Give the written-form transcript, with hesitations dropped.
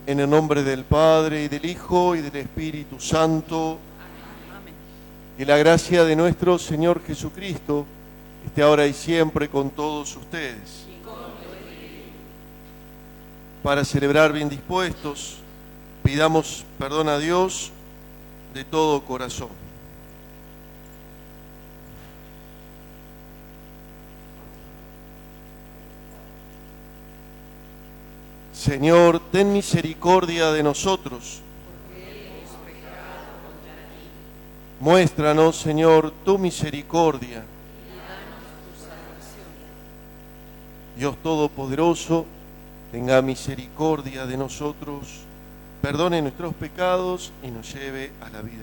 En el nombre del Padre, y del Hijo, y del Espíritu Santo. Amén. Que la gracia de nuestro Señor Jesucristo esté ahora y siempre con todos ustedes. Para celebrar bien dispuestos, pidamos perdón a Dios de todo corazón. Señor, ten misericordia de nosotros. Muéstranos, Señor, tu misericordia. Dios Todopoderoso, tenga misericordia de nosotros, perdone nuestros pecados y nos lleve a la vida